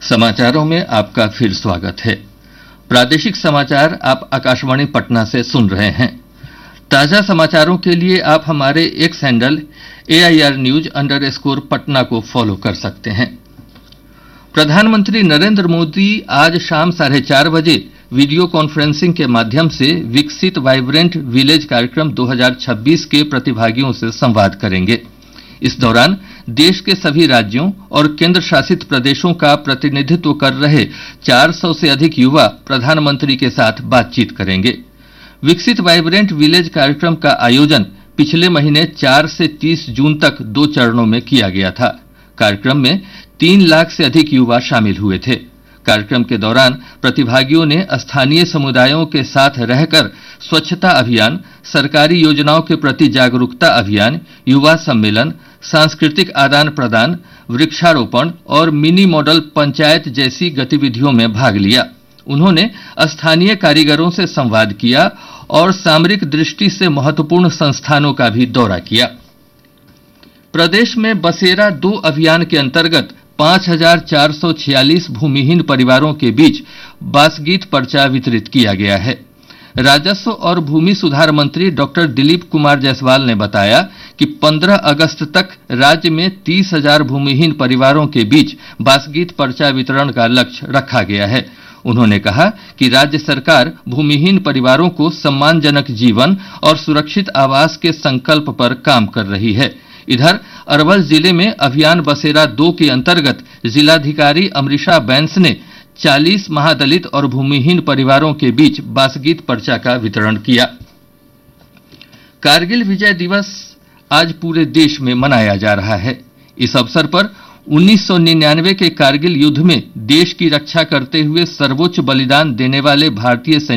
समाचारों में आपका फिर स्वागत है। प्रादेशिक समाचार आप आकाशवाणी पटना से सुन रहे हैं। ताजा समाचारों के लिए आप हमारे एक्स हैंडल AIRnews_पटना को फॉलो कर सकते हैं। प्रधानमंत्री नरेंद्र मोदी आज शाम 4:30 बजे वीडियो कॉन्फ्रेंसिंग के माध्यम से विकसित वाइब्रेंट विलेज कार्यक्रम 2026 के प्रतिभागियों से संवाद करेंगे। इस दौरान देश के सभी राज्यों और केंद्र शासित प्रदेशों का प्रतिनिधित्व कर रहे 400 से अधिक युवा प्रधानमंत्री के साथ बातचीत करेंगे। विकसित वाइब्रेंट विलेज कार्यक्रम का आयोजन पिछले महीने 4 से 30 जून तक 2 चरणों में किया गया था। कार्यक्रम में 3 लाख से अधिक युवा शामिल हुए थे। कार्यक्रम के दौरान प्रतिभागियों ने स्थानीय समुदायों के साथ रहकर स्वच्छता अभियान, सरकारी योजनाओं के प्रति जागरूकता अभियान, युवा सम्मेलन, सांस्कृतिक आदान प्रदान, वृक्षारोपण और मिनी मॉडल पंचायत जैसी गतिविधियों में भाग लिया। उन्होंने स्थानीय कारीगरों से संवाद किया और सामरिक दृष्टि से महत्वपूर्ण संस्थानों का भी दौरा किया। प्रदेश में बसेरा 2 अभियान के अंतर्गत 5446 भूमिहीन परिवारों के बीच बासगीत पर्चा वितरित किया गया है। राजस्व और भूमि सुधार मंत्री डॉक्टर दिलीप कुमार जायसवाल ने बताया कि 15 अगस्त तक राज्य में 30,000 भूमिहीन परिवारों के बीच बासगीत पर्चा वितरण का लक्ष्य रखा गया है। उन्होंने कहा कि राज्य सरकार भूमिहीन परिवारों को सम्मानजनक जीवन और सुरक्षित आवास के संकल्प पर काम कर रही है। इधर अरवल जिले में अभियान बसेरा 2 के अंतर्गत जिलाधिकारी अमृषा बैंस ने 40 महादलित और भूमिहीन परिवारों के बीच बासगीत पर्चा का वितरण किया। कारगिल विजय दिवस आज पूरे देश में मनाया जा रहा है। इस अवसर पर 1999 के कारगिल युद्ध में देश की रक्षा करते हुए सर्वोच्च बलिदान देने वाले भारतीय